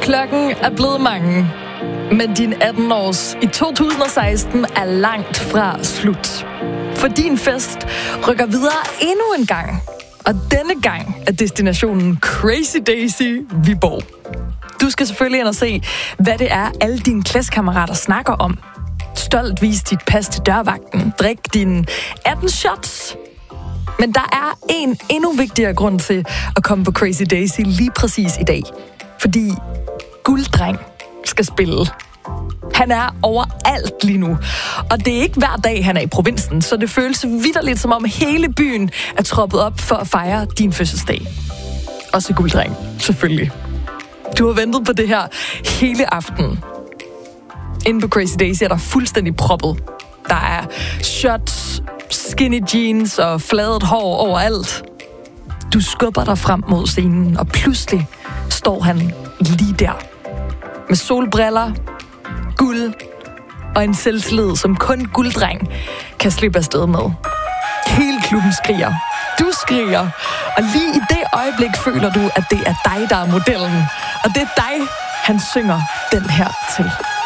Klokken er blevet mange, men din 18 års i 2016 er langt fra slut. For din fest rykker videre endnu en gang. Og denne gang er destinationen Crazy Daisy Viborg. Du skal selvfølgelig ind og se, hvad det er, alle dine klassekammerater snakker om. Stolt vis dit pas til dørvagten. Drik dine 18 shots. Men der er en endnu vigtigere grund til at komme på Crazy Daisy lige præcis i dag. Fordi Gulddreng skal spille. Han er overalt lige nu. Og det er ikke hver dag, han er i provinsen, så det føles vitterligt, som om hele byen er troppet op for at fejre din fødselsdag. Også Gulddreng, selvfølgelig. Du har ventet på det her hele aften. Inde på Crazy Daisy er der fuldstændig proppet. Der er shots, skinny jeans og fladet hår overalt. Du skubber dig frem mod scenen, og pludselig står han lige der. Med solbriller, guld og en selvtillid, som kun Gulddreng kan slippe afsted med. Hele klubben skriger. Du skriger. Og lige i det øjeblik føler du, at det er dig, der er modellen. Og det er dig, han synger den her til.